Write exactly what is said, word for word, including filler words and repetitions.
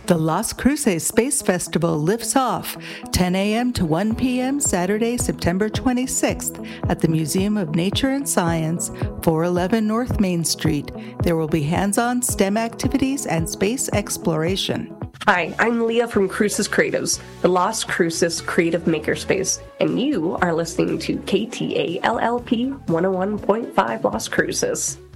The Las Cruces Space Festival lifts off ten a.m. to one p.m. Saturday, September twenty-sixth at the Museum of Nature and Science, four eleven North Main Street. There will be hands-on STEM activities and space exploration. Hi, I'm Leah from Cruces Creatives, the Las Cruces Creative Makerspace, and you are listening to K T A L L P one oh one point five Las Cruces.